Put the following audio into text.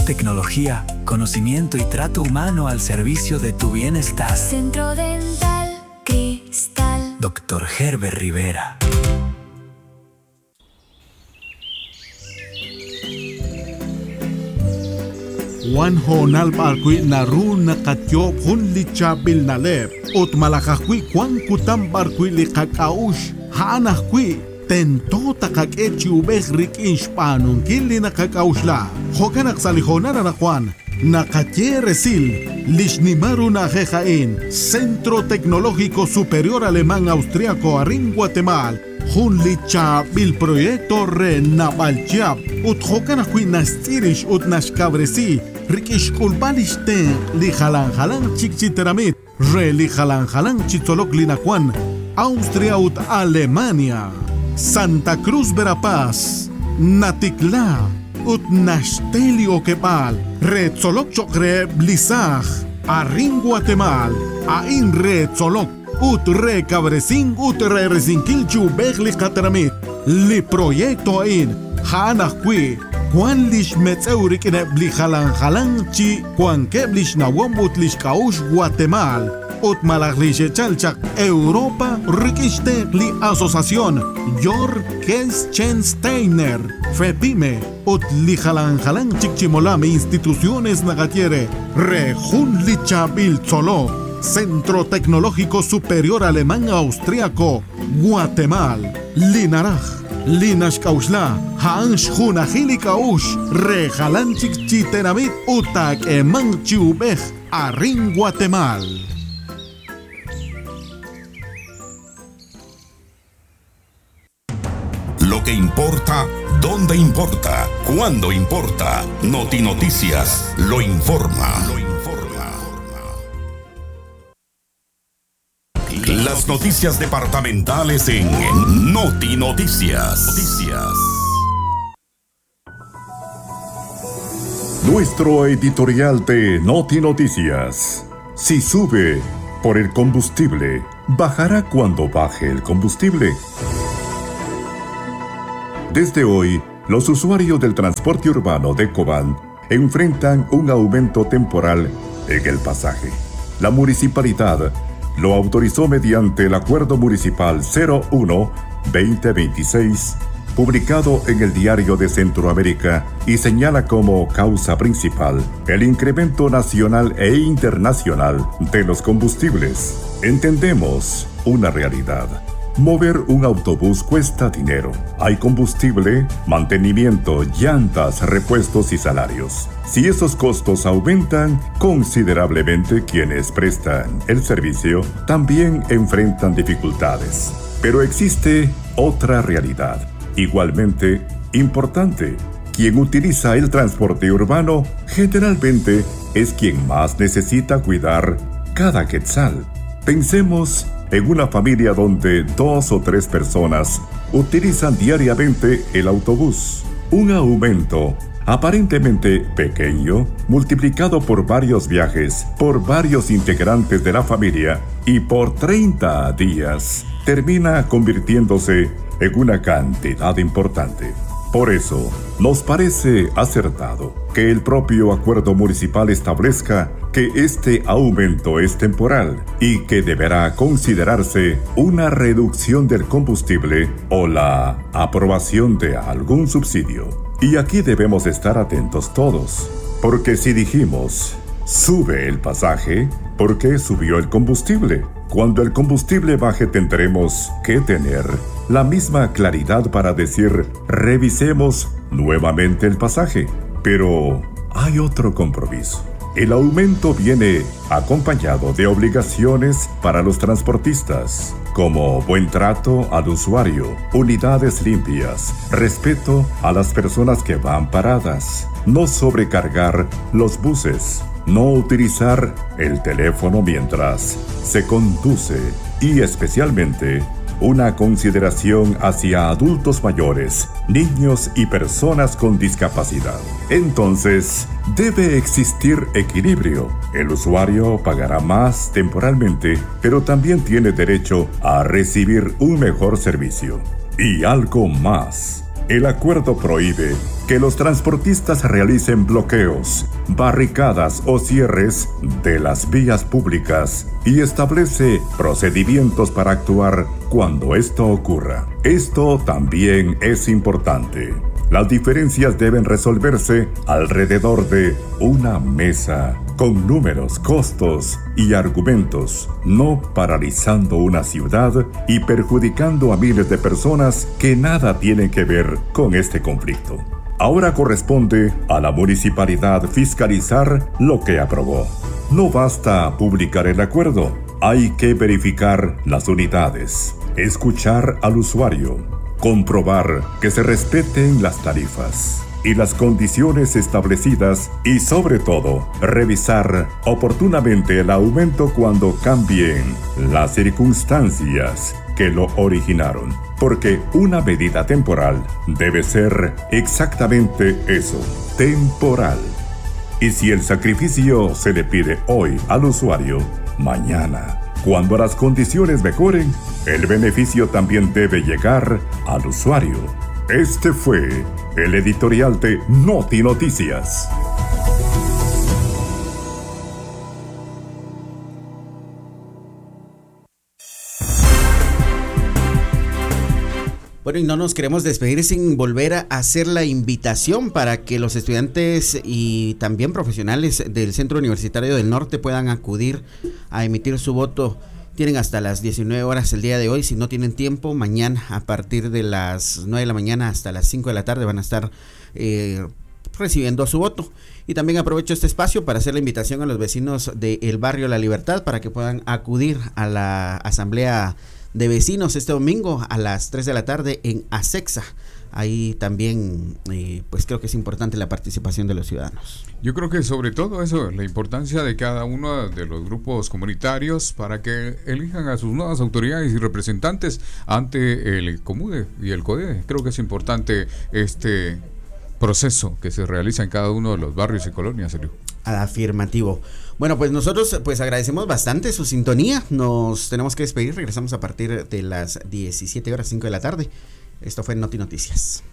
tecnología, conocimiento y trato humano al servicio de tu bienestar. Centro Dental Cristal. Dr. Herbert Rivera. Wan honal barkwi naru nakatyo hun lichabil nalep. Ot malakakwi kwan kutam barkwi likakaush. Haanakwi tento takak ubeh rik inshpanun kili nakakausla. Hokanak salihona nakwan. Nakatye resil. Lishnimaru najejain. Centro Tecnológico Superior Alemán Austriaco Arin Guatemala. Hun lichabil proyecto renabalchab. Ut hokanakwi nastirish ut nashkabresi. Rikish kulbalishten li halan chikchiteramit. Re li halan chitzolok linakwan. Austria ut Alemania. Santa Cruz Verapaz. Natikla. Ut nashteli okepal. Re tzolok chokre blisaj. Arin Guatemala. Ain re tzolok. Ut re cabresin ut re resinkil chubeg li kateramit. Li proyecto ain. Hanakwi. Kwan lish metzeurik ine bli halan chi kwan keblish na wombut lish kaush Guatemala. Ut malaglishe chalchak Europa rikishte li asociación Jorgensteiner Fepime. Ut li halan chikchimolame instituciones nagatiere. Rejun lichabil tzolo. Centro Tecnológico Superior Alemán Austriaco Guatemala. Linaraj. Linash Kaushla, Hansh Hunahili Kaush, Rejalanchik Chiteramit, Utak Eman Chiubej, Arin Guatemala. Lo que importa, dónde importa, cuándo importa. Noti Noticias lo informa. Las noticias departamentales en Noti Noticias. Nuestro editorial de Noti Noticias. Si sube por el combustible, bajará cuando baje el combustible. Desde hoy, los usuarios del transporte urbano de Cobán enfrentan un aumento temporal en el pasaje. La municipalidad lo autorizó mediante el Acuerdo Municipal 01-2026, publicado en el Diario de Centroamérica, y señala como causa principal el incremento nacional e internacional de los combustibles. Entendemos una realidad. Mover un autobús cuesta dinero. Hay combustible, mantenimiento, llantas, repuestos y salarios. Si esos costos aumentan considerablemente, quienes prestan el servicio también enfrentan dificultades. Pero existe otra realidad, igualmente importante. Quien utiliza el transporte urbano generalmente es quien más necesita cuidar cada quetzal. Pensemos en una familia donde 2 o 3 personas utilizan diariamente el autobús. Un aumento aparentemente pequeño, multiplicado por varios viajes, por varios integrantes de la familia y por 30 días, termina convirtiéndose en una cantidad importante. Por eso, nos parece acertado que el propio acuerdo municipal establezca que este aumento es temporal y que deberá considerarse una reducción del combustible o la aprobación de algún subsidio. Y aquí debemos estar atentos todos, porque si dijimos sube el pasaje, ¿por qué subió el combustible? Cuando el combustible baje tendremos que tener la misma claridad para decir revisemos nuevamente el pasaje. Pero hay otro compromiso. El aumento viene acompañado de obligaciones para los transportistas, como buen trato al usuario, unidades limpias, respeto a las personas que van paradas, no sobrecargar los buses, no utilizar el teléfono mientras se conduce y especialmente una consideración hacia adultos mayores, niños y personas con discapacidad. Entonces, debe existir equilibrio. El usuario pagará más temporalmente, pero también tiene derecho a recibir un mejor servicio. Y algo más. El acuerdo prohíbe que los transportistas realicen bloqueos, barricadas o cierres de las vías públicas y establece procedimientos para actuar cuando esto ocurra. Esto también es importante. Las diferencias deben resolverse alrededor de una mesa, con números, costos y argumentos, no paralizando una ciudad y perjudicando a miles de personas que nada tienen que ver con este conflicto. Ahora corresponde a la municipalidad fiscalizar lo que aprobó. No basta publicar el acuerdo, hay que verificar las unidades, escuchar al usuario, comprobar que se respeten las tarifas y las condiciones establecidas y, sobre todo, revisar oportunamente el aumento cuando cambien las circunstancias que lo originaron, porque una medida temporal debe ser exactamente eso, temporal. Y si el sacrificio se le pide hoy al usuario, mañana, cuando las condiciones mejoren, el beneficio también debe llegar al usuario. Este fue el editorial de Noti Noticias. Bueno, y no nos queremos despedir sin volver a hacer la invitación para que los estudiantes y también profesionales del Centro Universitario del Norte puedan acudir a emitir su voto. Tienen hasta las 19 horas el día de hoy. Si no tienen tiempo, mañana a partir de las 9 de la mañana hasta las 5 de la tarde van a estar recibiendo su voto. Y también aprovecho este espacio para hacer la invitación a los vecinos del barrio La Libertad para que puedan acudir a la asamblea de vecinos este domingo a las 3 de la tarde en Asexa. Ahí también pues creo que es importante la participación de los ciudadanos. Yo creo que sobre todo eso, la importancia de cada uno de los grupos comunitarios para que elijan a sus nuevas autoridades y representantes ante el COMUDE y el CODE. Creo que es importante este proceso que se realiza en cada uno de los barrios y colonias, Sergio. Afirmativo. Bueno, pues nosotros pues agradecemos bastante su sintonía. Nos tenemos que despedir. Regresamos a partir de las 17 horas 5 de la tarde. Esto fue Noti Noticias.